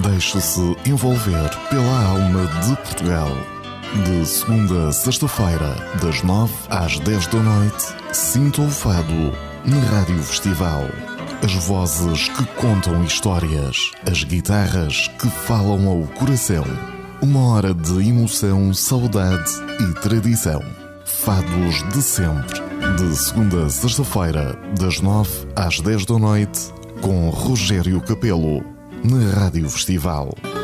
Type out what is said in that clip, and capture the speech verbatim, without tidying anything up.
Deixe-se envolver pela alma de Portugal. De segunda a sexta-feira, das nove às dez da noite, sinta o fado na Rádio Festival. As vozes que contam histórias, as guitarras que falam ao coração. Uma hora de emoção, saudade e tradição. Fados de sempre. De segunda a sexta-feira, das nove às dez da noite, com Rogério Capelo, na Rádio Festival.